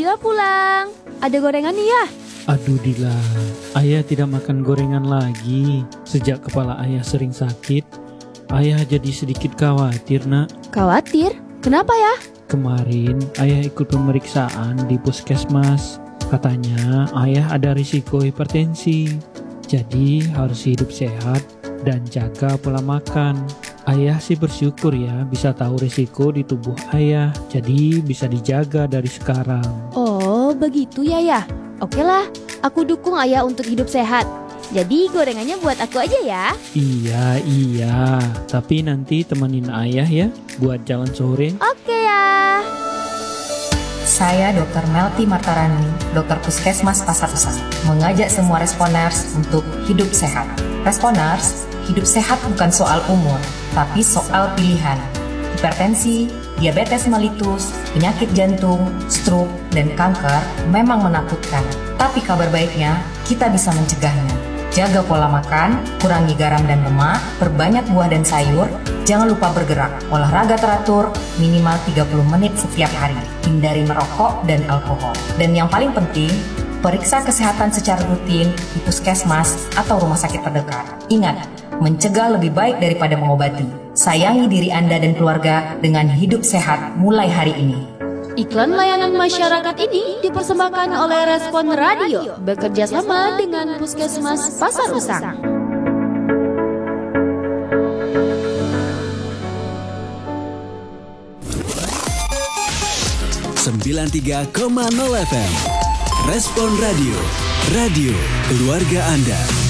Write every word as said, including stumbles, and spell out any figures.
Dila pulang. Ada gorengan nih ya? Aduh Dila, ayah tidak makan gorengan lagi. Sejak kepala ayah sering sakit, ayah jadi sedikit khawatir nak. Khawatir? Kenapa ya? Kemarin ayah ikut pemeriksaan di puskesmas. Katanya ayah ada risiko hipertensi. Jadi harus hidup sehat dan jaga pola makan. Ayah sih bersyukur ya bisa tahu risiko di tubuh ayah. Jadi bisa dijaga dari sekarang. Oh, begitu ya ya. Oke lah, aku dukung ayah untuk hidup sehat. Jadi gorengannya buat aku aja ya. Iya, iya. Tapi nanti temenin ayah ya buat jalan sore. Oke ya. Saya dokter Melty Martarani, dokter Puskesmas Pasar Usang, mengajak semua responers untuk hidup sehat. Responers, hidup sehat bukan soal umur, tapi soal pilihan. Hipertensi, diabetes mellitus, penyakit jantung, stroke, dan kanker memang menakutkan. Tapi kabar baiknya, kita bisa mencegahnya. Jaga pola makan, kurangi garam dan lemak, perbanyak buah dan sayur, jangan lupa bergerak, olahraga teratur, minimal tiga puluh menit setiap hari, hindari merokok dan alkohol. Dan yang paling penting, periksa kesehatan secara rutin di puskesmas atau rumah sakit terdekat. Ingat, mencegah lebih baik daripada mengobati. Sayangi diri Anda dan keluarga dengan hidup sehat mulai hari ini. Iklan layanan masyarakat ini dipersembahkan oleh Respon Radio bekerja sama dengan Puskesmas Pasar Usang. sembilan puluh tiga koma nol F M Respon Radio, radio keluarga Anda.